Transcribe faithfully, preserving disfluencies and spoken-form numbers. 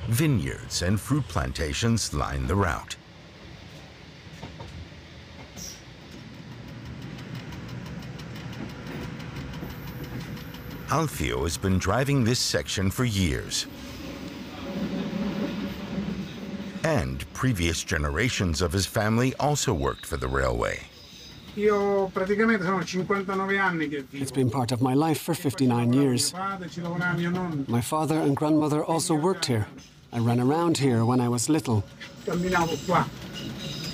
Vineyards and fruit plantations line the route. Alfio has been driving this section for years. And previous generations of his family also worked for the railway. It's been part of my life for fifty-nine years. My father and grandmother also worked here. I ran around here when I was little.